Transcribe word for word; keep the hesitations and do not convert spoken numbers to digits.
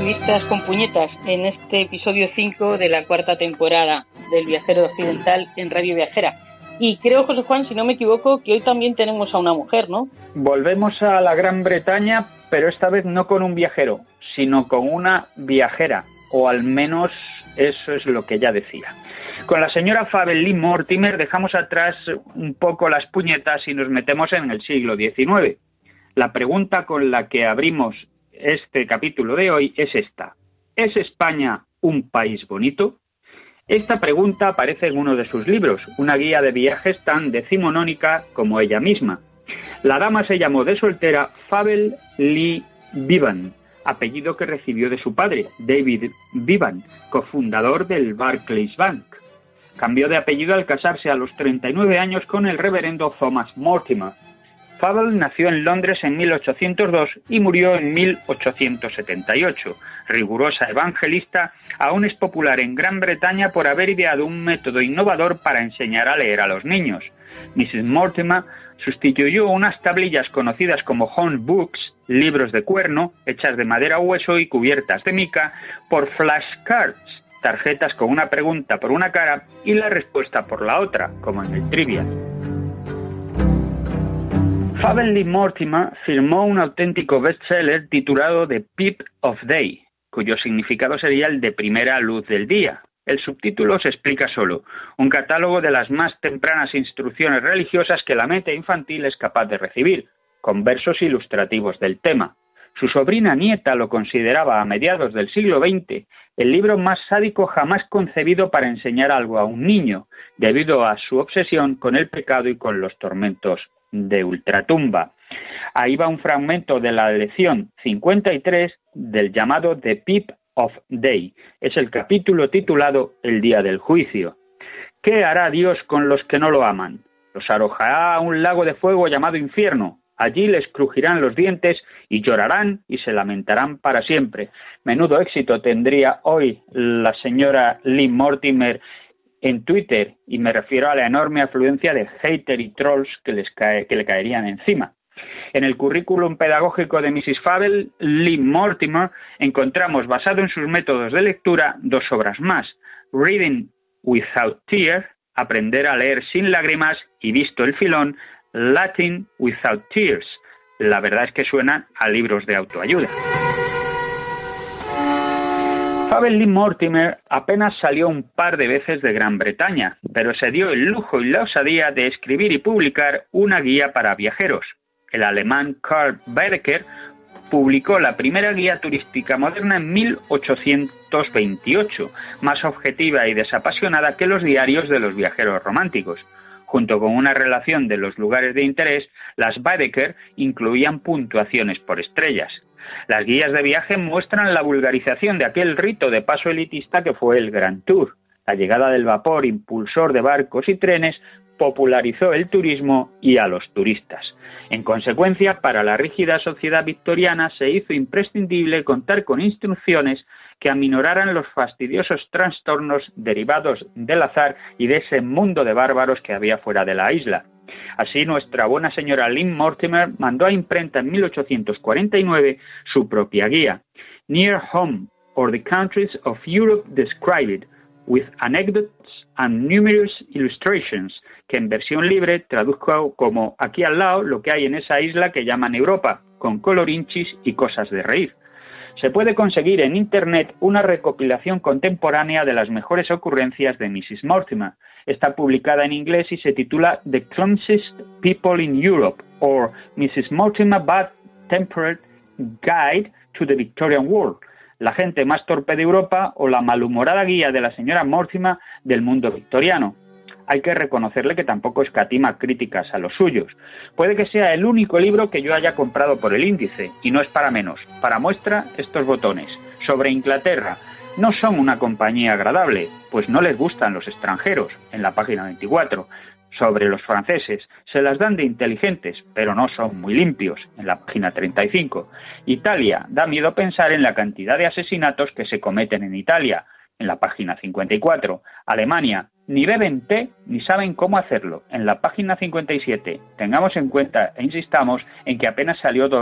Revistas con puñetas en este episodio cinco de la cuarta temporada del Viajero Occidental en Radio Viajera. Y creo, José Juan, si no me equivoco, que hoy también tenemos a una mujer, ¿no? Volvemos a la Gran Bretaña, pero esta vez no con un viajero, sino con una viajera, o al menos eso es lo que ella decía. Con la señora Fabel Lee Mortimer dejamos atrás un poco las puñetas y nos metemos en el siglo diecinueve. La pregunta con la que abrimos este capítulo de hoy es esta: ¿es España un país bonito? Esta pregunta aparece en uno de sus libros, una guía de viajes tan decimonónica como ella misma. La dama se llamó de soltera Fabel Lee Bevan, apellido que recibió de su padre, David Bevan, cofundador del Barclays Bank. Cambió de apellido al casarse a los treinta y nueve años con el reverendo Thomas Mortimer. Fabel nació en Londres en mil ochocientos dos y murió en mil ochocientos setenta y ocho. Rigurosa evangelista, aún es popular en Gran Bretaña por haber ideado un método innovador para enseñar a leer a los niños. missus Mortimer sustituyó unas tablillas conocidas como Home Books, libros de cuerno, hechas de madera hueso y cubiertas de mica, por flashcards, tarjetas con una pregunta por una cara y la respuesta por la otra, como en el Trivial. Fabel Lee Mortimer firmó un auténtico bestseller titulado The Peep of Day, cuyo significado sería el de primera luz del día. El subtítulo se explica solo: un catálogo de las más tempranas instrucciones religiosas que la mente infantil es capaz de recibir, con versos ilustrativos del tema. Su sobrina nieta lo consideraba a mediados del siglo veinte el libro más sádico jamás concebido para enseñar algo a un niño, debido a su obsesión con el pecado y con los tormentos de ultratumba. Ahí va un fragmento de la lección cincuenta y tres del llamado The Peep of Day. Es el capítulo titulado El día del juicio. ¿Qué hará Dios con los que no lo aman? Los arrojará a un lago de fuego llamado infierno. Allí les crujirán los dientes y llorarán y se lamentarán para siempre. Menudo éxito tendría hoy la señora Lee Mortimer en Twitter, y me refiero a la enorme afluencia de haters y trolls que, les cae, que le caerían encima. En el currículum pedagógico de missus Fabel Lee Mortimer encontramos, basado en sus métodos de lectura, dos obras más: Reading Without Tears, aprender a leer sin lágrimas, y visto el filón, Latin Without Tears. La verdad es que suenan a libros de autoayuda. Fabel Lee Mortimer apenas salió un par de veces de Gran Bretaña, pero se dio el lujo y la osadía de escribir y publicar una guía para viajeros. El alemán Karl Baedeker publicó la primera guía turística moderna en mil ochocientos veintiocho, más objetiva y desapasionada que los diarios de los viajeros románticos. Junto con una relación de los lugares de interés, las Baedeker incluían puntuaciones por estrellas. Las guías de viaje muestran la vulgarización de aquel rito de paso elitista que fue el Grand Tour. La llegada del vapor impulsor de barcos y trenes popularizó el turismo y a los turistas. En consecuencia, para la rígida sociedad victoriana se hizo imprescindible contar con instrucciones que aminoraran los fastidiosos trastornos derivados del azar y de ese mundo de bárbaros que había fuera de la isla. Así, nuestra buena señora Lee Mortimer mandó a imprenta en mil ochocientos cuarenta y nueve su propia guía, Near Home, or the Countries of Europe Described, with Anecdotes and Numerous Illustrations, que en versión libre traduzco como aquí al lado lo que hay en esa isla que llaman Europa, con colorinchis y cosas de reír. Se puede conseguir en Internet una recopilación contemporánea de las mejores ocurrencias de missus Mortimer. Está publicada en inglés y se titula The Clumsiest People in Europe, or missus Mortimer Bad-Tempered Guide to the Victorian World, la gente más torpe de Europa o la malhumorada guía de la señora Mortimer del mundo victoriano. Hay que reconocerle que tampoco escatima críticas a los suyos. Puede que sea el único libro que yo haya comprado por el índice, y no es para menos. Para muestra, estos botones. Sobre Inglaterra: no son una compañía agradable, pues no les gustan los extranjeros, en la página veinticuatro. Sobre los franceses: se las dan de inteligentes, pero no son muy limpios, en la página treinta y cinco. Italia: da miedo pensar en la cantidad de asesinatos que se cometen en Italia, en la página cincuenta y cuatro. Alemania: ni beben té ni saben cómo hacerlo, en la página cincuenta y siete. Tengamos en cuenta e insistamos en que apenas salió dos